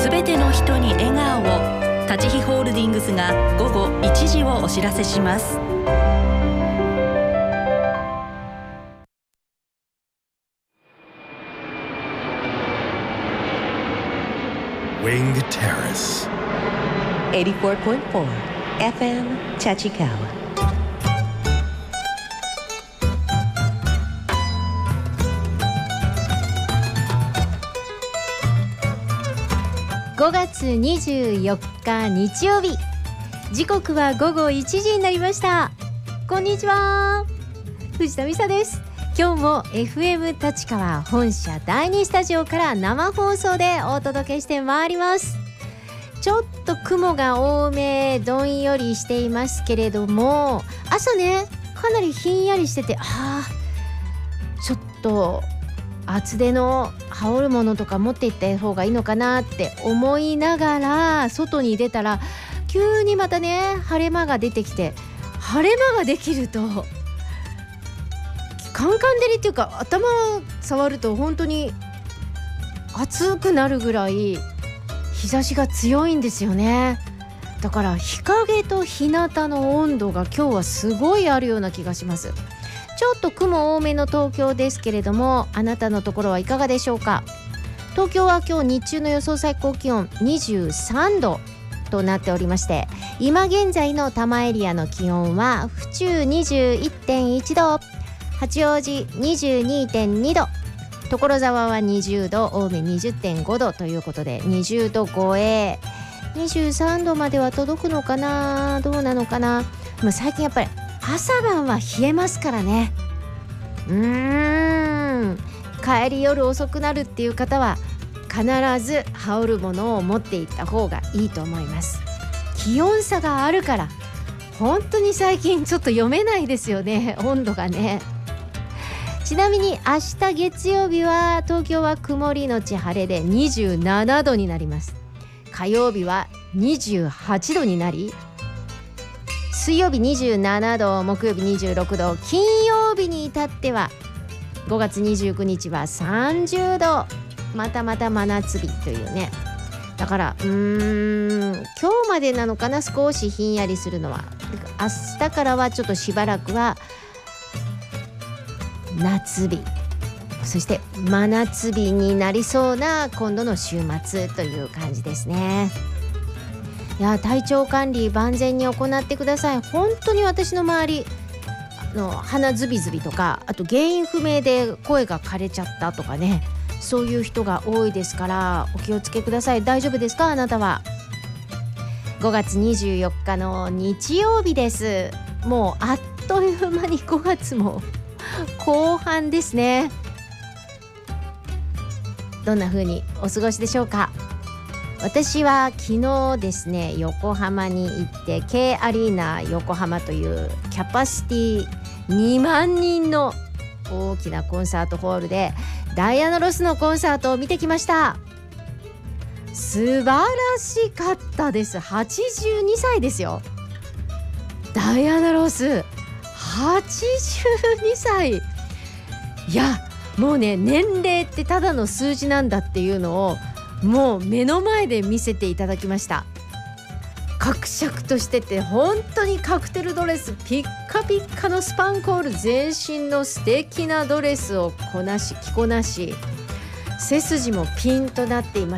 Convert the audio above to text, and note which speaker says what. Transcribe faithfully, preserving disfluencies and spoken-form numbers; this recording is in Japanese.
Speaker 1: すべての人に笑顔を。立ち日ホールディングスが午後いちじをお知らせします。
Speaker 2: Wing Terrace
Speaker 3: エイティフォーポイントフォー エフエム Tachikawa。
Speaker 4: ごがつにじゅうよっか日曜日、時刻は午後いちじになりました。こんにちは、藤田美沙です。今日も エフエム 立川本社だいにスタジオから生放送でお届けしてまいります。ちょっと雲が多め、どんよりしていますけれども、朝ねかなりひんやりしてて、あーちょっと厚手の羽織るものとか持っていった方がいいのかなって思いながら外に出たら、急にまたね晴れ間が出てきて、晴れ間ができるとカンカン照りっていうか、頭を触ると本当に熱くなるぐらい日差しが強いんですよね。だから日陰と日向の温度が今日はすごいあるような気がします。ちょっと雲多めの東京ですけれども、あなたのところはいかがでしょうか。東京は今日日中の予想最高気温にじゅうさんどとなっておりまして、今現在の多摩エリアの気温は府中 にじゅういってんいちど、八王子 にじゅうにてんにど、所沢はにじゅうど、青梅 にじゅってんごどということでにじゅうど超え、にじゅうさんどまでは届くのかな、どうなのかな。もう最近やっぱり朝晩は冷えますからね。うーん帰り夜遅くなるっていう方は必ず羽織るものを持っていった方がいいと思います。気温差があるから本当に最近ちょっと読めないですよね、温度がね。ちなみに明日月曜日は東京は曇りのち晴れでにじゅうななどになります。火曜日はにじゅうはちどになり、水曜日にじゅうななど、木曜日にじゅうろくど、金曜日に至ってはごがつにじゅうくにちはさんじゅうど、またまた真夏日というね。だからうーん今日までなのかな、少しひんやりするのは。明日からはちょっとしばらくは夏日、そして真夏日になりそうな今度の週末という感じですね。いや体調管理万全に行ってください。本当に私の周りあの鼻ズビズビとか、あと原因不明で声が枯れちゃったとかね、そういう人が多いですからお気をつけください。大丈夫ですか、あなたは。ごがつにじゅうよっかの日曜日です。もうあっという間にごがつも後半ですね。どんな風にお過ごしでしょうか。私は昨日ですね、横浜に行って K アリーナ横浜というキャパシティにまんにんの大きなコンサートホールでダイアナ・ロスのコンサートを見てきました。素晴らしかったです。はちじゅうにさいですよ、ダイアナ・ロス。はちじゅうにさい。いやもうね、年齢ってただの数字なんだっていうのをもう目の前で見せていただきました。かくしゃくとしてて、本当にカクテルドレスピッカピッカのスパンコール全身の素敵なドレスをこなし着こなし、背筋もピンとなっていま